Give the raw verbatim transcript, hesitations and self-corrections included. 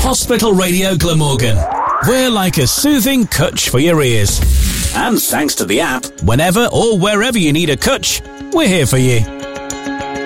Hospital Radio Glamorgan. We're like a soothing cutch for your ears. And thanks to the app, whenever or wherever you need a cutch, we're here for you.